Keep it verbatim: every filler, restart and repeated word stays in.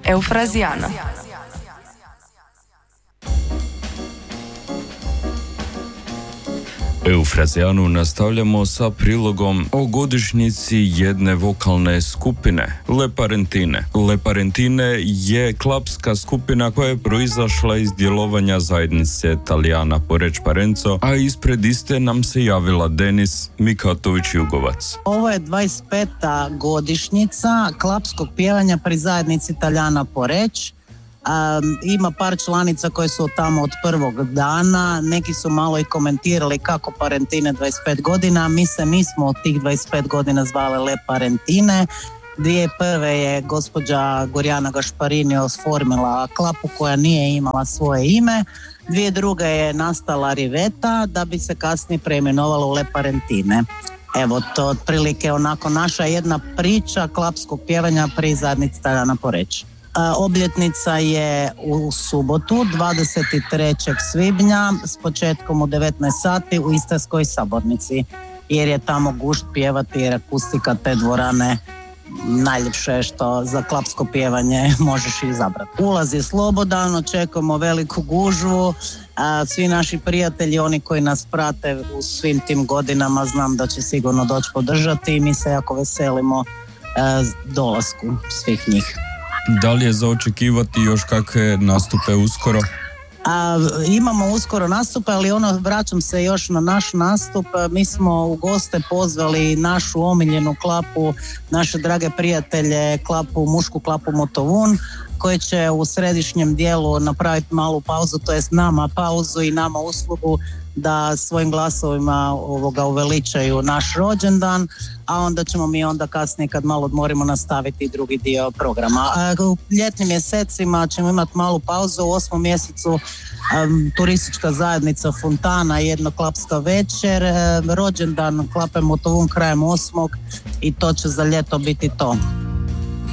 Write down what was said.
Eufrazijana. Eufrazijanu nastavljamo sa prilogom o godišnjici jedne vokalne skupine, Le Parentine. Le Parentine je klapska skupina koja je proizašla iz djelovanja zajednice Talijana Poreč Parenco, a ispred iste nam se javila Denis Mikatović-Jugovac. Ovo je dvadeset peta godišnjica klapskog pjevanja pri zajednici Talijana Poreč. Um, ima par članica koje su tamo od prvog dana, neki su malo i komentirali kako Parentine dvadeset pet godina, mi se nismo od tih dvadeset pet godina zvale Le Parentine. Dvije prve je gospođa Gorjana Gašparini osformila klapu koja nije imala svoje ime, dvije druge je nastala Riveta da bi se kasnije preimenovala u Le Parentine. Evo, to otprilike onako naša jedna priča klapskog pjevanja pri zajednici Talijana Poreč. Obljetnica je u subotu, dvadeset trećeg svibnja, s početkom u devetnaest sati u Istarskoj sabornici, jer je tamo gušt pjevati, jer akustika te dvorane najljepše je što za klapsko pjevanje možeš izabrati. Ulaz je slobodan, očekujemo veliku gužvu, svi naši prijatelji, oni koji nas prate u svim tim godinama, znam da će sigurno doći podržati i mi se jako veselimo dolasku svih njih. Da li je za očekivati još kakve nastupe uskoro? A, imamo uskoro nastupe, ali ono, vraćam se još na naš nastup. Mi smo u goste pozvali našu omiljenu klapu, naše drage prijatelje, klapu, mušku klapu Motovun, koji će u središnjem dijelu napraviti malu pauzu, to jest nama pauzu i nama uslugu da svojim glasovima ovoga uveličaju naš rođendan, a onda ćemo mi onda kasnije kad malo odmorimo nastaviti drugi dio programa. A u ljetnim mjesecima ćemo imati malu pauzu, u osmom mjesecu um, turistička zajednica Fontana, jednoklapska večer, um, rođendan klape Motovun krajem osmog i to će za ljeto biti to.